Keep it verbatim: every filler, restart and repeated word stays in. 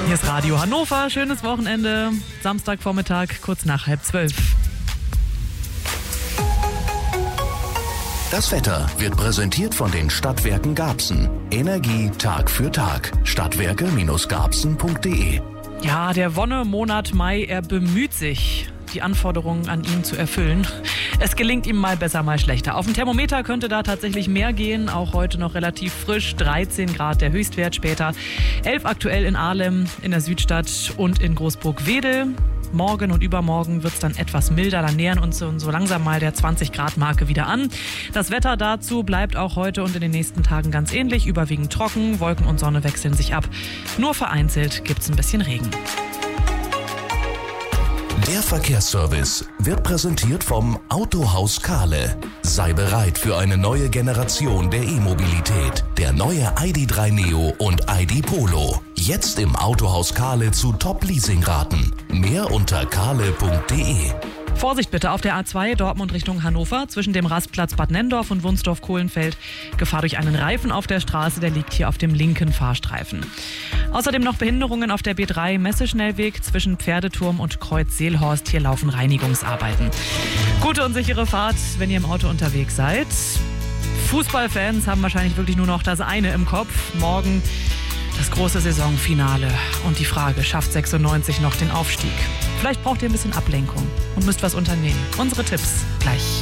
Hier ist Radio Hannover, schönes Wochenende, Samstagvormittag, kurz nach halb zwölf. Das Wetter wird präsentiert von den Stadtwerken Garbsen. Energie Tag für Tag. Stadtwerke Garbsen punkt de. Ja, der Wonnemonat Mai, er bemüht sich, die Anforderungen an ihn zu erfüllen. Es gelingt ihm mal besser, mal schlechter. Auf dem Thermometer könnte da tatsächlich mehr gehen. Auch heute noch relativ frisch. dreizehn Grad der Höchstwert, später elf aktuell in Ahlem, in der Südstadt und in Großburg-Wedel. Morgen und übermorgen wird es dann etwas milder. Dann nähern uns so langsam mal der zwanzig Grad Marke wieder an. Das Wetter dazu bleibt auch heute und in den nächsten Tagen ganz ähnlich. Überwiegend trocken, Wolken und Sonne wechseln sich ab. Nur vereinzelt gibt es ein bisschen Regen. Der Verkehrsservice wird präsentiert vom Autohaus Kahle. Sei bereit für eine neue Generation der E-Mobilität. Der neue I D drei Neo und I D Polo. Jetzt im Autohaus Kahle zu Top-Leasing-Raten. Mehr unter kahle punkt de. Vorsicht bitte auf der A zwei Dortmund Richtung Hannover zwischen dem Rastplatz Bad Nenndorf und Wunsdorf-Kohlenfeld. Gefahr durch einen Reifen auf der Straße, der liegt hier auf dem linken Fahrstreifen. Außerdem noch Behinderungen auf der B drei Messeschnellweg zwischen Pferdeturm und Kreuz Seelhorst. Hier laufen Reinigungsarbeiten. Gute und sichere Fahrt, wenn ihr im Auto unterwegs seid. Fußballfans haben wahrscheinlich wirklich nur noch das eine im Kopf. Morgen das große Saisonfinale. Und die Frage, schafft sechsundneunzig noch den Aufstieg? Vielleicht braucht ihr ein bisschen Ablenkung und müsst was unternehmen. Unsere Tipps gleich.